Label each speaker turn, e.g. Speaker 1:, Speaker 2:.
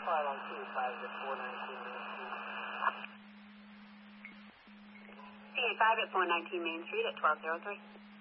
Speaker 1: File on 285 at 419 Main Street.
Speaker 2: CA5 at 419 Main Street at 1203.